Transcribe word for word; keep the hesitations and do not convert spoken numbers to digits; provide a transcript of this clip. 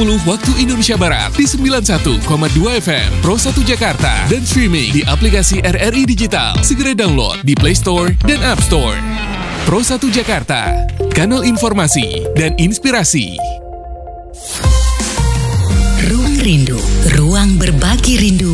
sepuluh waktu Indonesia Barat di sembilan puluh satu koma dua F M Pro satu Jakarta dan streaming di aplikasi R R I Digital. Segera download di Play Store dan App Store. Pro satu Jakarta, kanal informasi dan inspirasi. Ruang Rindu, ruang berbagi rindu